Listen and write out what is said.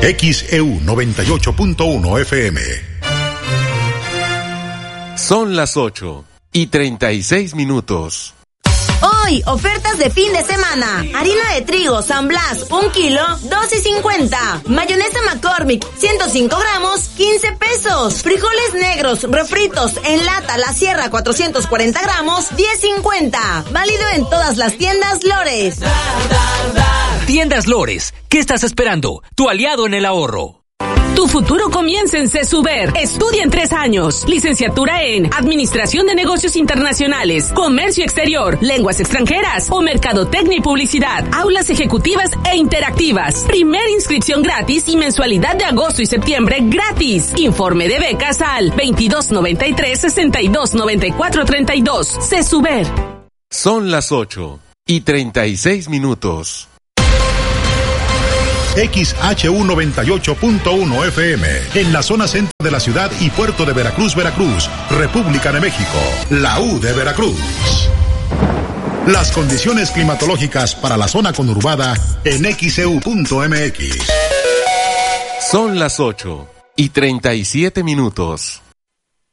XEU 98.1 FM. Son las 8:36. Hoy, ofertas de fin de semana. Harina de trigo San Blas, 1 kilo, $12.50. Mayonesa McCormick, 105 gramos, $15. Frijoles negros, refritos, en lata, La Sierra, 440 gramos, $10.50. Válido en todas las tiendas Lores. Tiendas Lores, ¿qué estás esperando? Tu aliado en el ahorro. Tu futuro comienza en CESUBER. Estudia en 3 años. Licenciatura en Administración de Negocios Internacionales, Comercio Exterior, Lenguas Extranjeras o Mercadotecnia y Publicidad. Aulas ejecutivas e interactivas. Primera inscripción gratis y mensualidad de agosto y septiembre gratis. Informe de becas al 2293-629432. CESUBER. Son las 8:36. XHU 98.1 FM, en la zona centro de la ciudad y puerto de Veracruz, República de México, la U de Veracruz. Las condiciones climatológicas para la zona conurbada en XEU.mx. Son las 8:37.